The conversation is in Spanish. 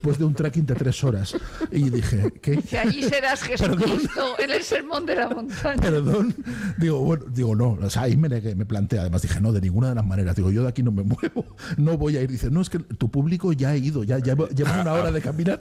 después de un trekking de 3 horas. Y dije, ¿qué? Dice, allí serás Jesucristo en el sermón de la montaña. Perdón. Digo, no. O sea, ahí me negué, me planteé. Además dije, no, de ninguna de las maneras. Digo, yo de aquí no me muevo, no voy a ir. Dice, no, es que tu público ya ha ido, ya lleva 1 hora de caminar.